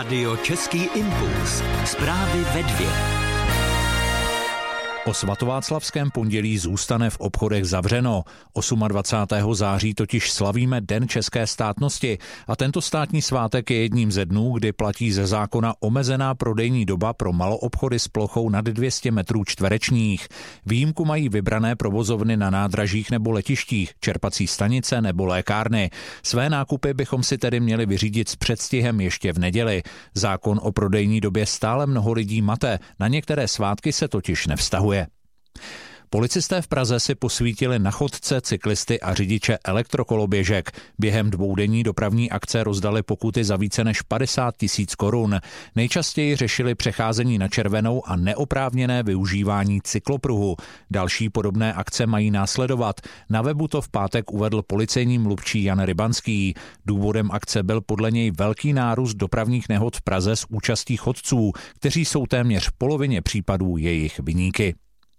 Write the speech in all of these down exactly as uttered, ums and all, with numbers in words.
Radio Český impuls. Zprávy ve dvě. O svatováclavském pondělí zůstane v obchodech zavřeno. dvacátého osmého září totiž slavíme Den české státnosti a tento státní svátek je jedním ze dnů, kdy platí ze zákona omezená prodejní doba pro maloobchody s plochou nad dvě stě metrů čtverečních. Výjimku mají vybrané provozovny na nádražích nebo letištích, čerpací stanice nebo lékárny. Své nákupy bychom si tedy měli vyřídit s předstihem ještě v neděli. Zákon o prodejní době stále mnoho lidí mate, na některé svátky se totiž nevztahuje. Policisté v Praze si posvítili na chodce, cyklisty a řidiče elektrokoloběžek. Během dvoudenní dopravní akce rozdali pokuty za více než padesát tisíc korun. Nejčastěji řešili přecházení na červenou a neoprávněné využívání cyklopruhu. Další podobné akce mají následovat. Na webu to v pátek uvedl policejní mluvčí Jan Rybanský. Důvodem akce byl podle něj velký nárůst dopravních nehod v Praze s účastí chodců, kteří jsou téměř v polovině případů jejich viníky.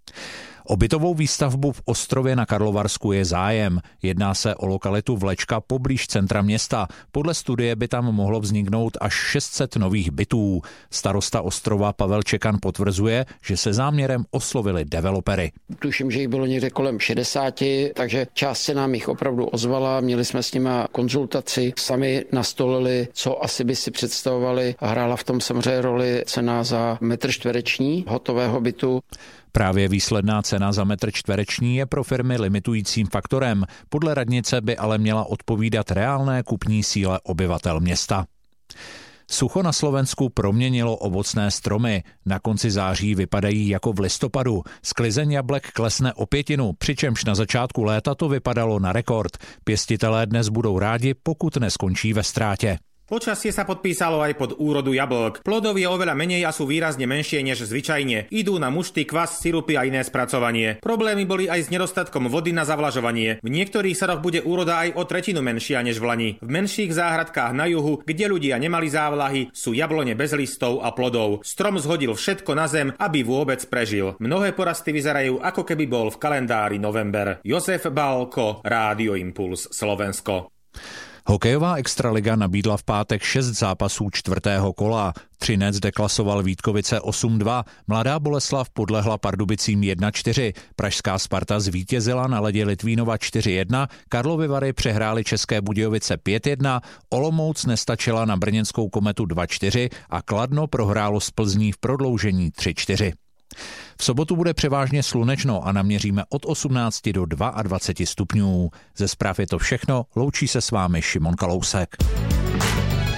O bytovou výstavbu v Ostrově na Karlovarsku je zájem. Jedná se o lokalitu Vlečka poblíž centra města. Podle studie by tam mohlo vzniknout až šest set nových bytů. Starosta Ostrova Pavel Čekan potvrzuje, že se záměrem oslovili developery. Tuším, že jich bylo někde kolem šedesáti, takže část se nám jich opravdu ozvala. Měli jsme s nimi konzultaci, sami nastolili, co asi by si představovali a hrála v tom samozřejmě roli cena za metr čtvereční hotového bytu. Právě výsledná cena za metr čtvereční je pro firmy limitujícím faktorem. Podle radnice by ale měla odpovídat reálné kupní síle obyvatel města. Sucho na Slovensku proměnilo ovocné stromy. Na konci září vypadají jako v listopadu. Sklizeň jablek klesne o pětinu, přičemž na začátku léta to vypadalo na rekord. Pěstitelé dnes budou rádi, pokud neskončí ve ztrátě. Počasie sa podpísalo aj pod úrodu jablk. Plodov je oveľa menej a sú výrazne menšie než zvyčajne. Idú na mušty, kvas, sirupy a iné spracovanie. Problémy boli aj s nedostatkom vody na zavlažovanie. V niektorých sadoch bude úroda aj o tretinu menšia než v lani. V menších záhradkách na juhu, kde ľudia nemali závlahy, sú jablone bez listov a plodov. Strom zhodil všetko na zem, aby vôbec prežil. Mnohé porasty vyzerajú, ako keby bol v kalendári november. Jozef Bálko, Rádio Impuls, Slovensko. Hokejová extraliga nabídla v pátek šest zápasů čtvrtého kola. Třinec deklasoval Vítkovice osm dva, Mladá Boleslav podlehla Pardubicím jedna čtyři, pražská Sparta zvítězila na ledě Litvínova čtyři jedna, Karlovy Vary přehrály České Budějovice pět jedna, Olomouc nestačila na brněnskou Kometu dva čtyři a Kladno prohrálo s Plzní v prodloužení tři čtyři. V sobotu bude převážně slunečno a naměříme od osmnácti do dvaceti dvou stupňů. Ze zpráv je to všechno, loučí se s vámi Šimon Kalousek.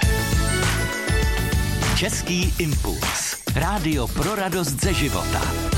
Český impuls. Rádio pro radost ze života.